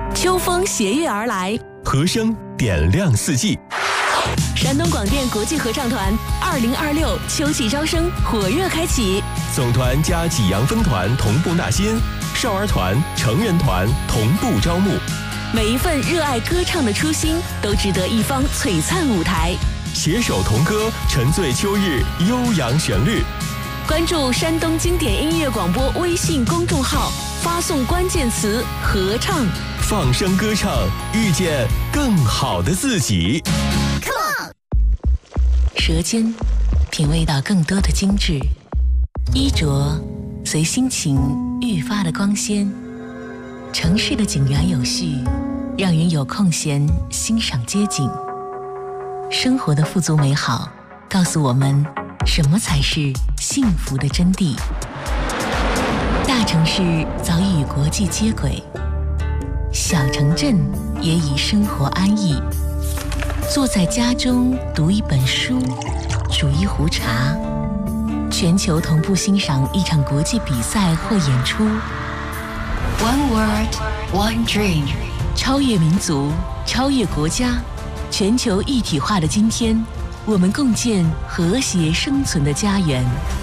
秋风携月而来， 和声点亮四季。 山东广电国际合唱团2026秋季招生火热开启， 总团加济阳分团同步纳新，少儿团、成人团同步招募。 每一份热爱歌唱的初心，都值得一方璀璨舞台。 携手同歌，沉醉秋日悠扬旋律。 关注山东经典音乐广播微信公众号，发送关键词“合唱”， 放声歌唱，遇见更好的自己。 舌尖品味到更多的精致，衣着随心情愈发的光鲜。城市的井然有序，让人有空闲欣赏街景。生活的富足美好，告诉我们什么才是幸福的真谛。大城市早已与国际接轨，小城镇也已生活安逸。坐在家中读一本书，煮一壶茶，全球同步欣赏一场国际比赛或演出。 One word, one dream。 超越民族，超越国家，全球一体化的今天，我们共建和谐生存的家园。